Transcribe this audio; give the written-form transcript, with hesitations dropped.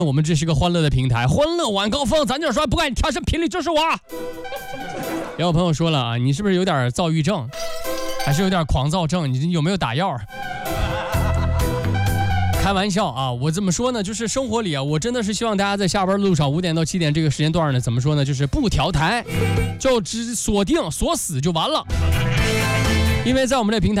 我们这是个欢乐的平台，欢乐晚高峰，咱就说不管你调什么频率就是我。也有朋友说了啊，你是不是有点躁郁症，还是有点狂躁症？你有没有打药？开玩笑啊，我怎么说呢？就是生活里啊，我真的是希望大家在下班路上5点到7点这个时间段呢，怎么说呢？就是不调台，就只锁死就完了。因为在我们这平台